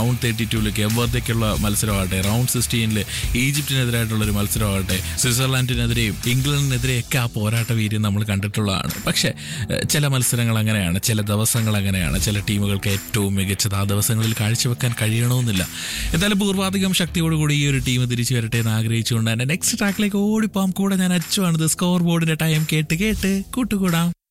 Round 32-ലേക്ക് എവറിലേക്കുള്ള മത്സരമാകട്ടെ, round 16-ൽ ഈജിപ്തിനെതിരായിട്ടുള്ളൊരു മത്സരമാകട്ടെ, സ്വിറ്റ്സർലാൻഡിനെതിരെയും ഇംഗ്ലണ്ടിനെതിരെയൊക്കെ ആ പോരാട്ട വീര്യം നമ്മൾ കണ്ടിട്ടുള്ളതാണ്. പക്ഷേ ചില മത്സരങ്ങൾ അങ്ങനെയാണ്, ചില ദിവസങ്ങൾ അങ്ങനെയാണ്. ചില ടീമുകൾക്ക് ഏറ്റവും മികച്ചത് ആ ദിവസങ്ങളിൽ കാഴ്ചവെക്കാൻ കഴിയണമെന്നില്ല. എന്തായാലും പൂർവാധികം ശക്തിയോടുകൂടി ഈ ഒരു ടീം തിരിച്ചു വരട്ടെ എന്ന് ആഗ്രഹിച്ചുകൊണ്ട് തന്നെ നെക്സ്റ്റ് ട്രാക്കിലേക്ക് ഓടിപ്പോം. കൂടെ ഞാൻ അച്ചുവാണിത്. സ്കോർ ബോർഡിന്റെ ടൈം കേട്ട് കൂട്ടുകൂടാം.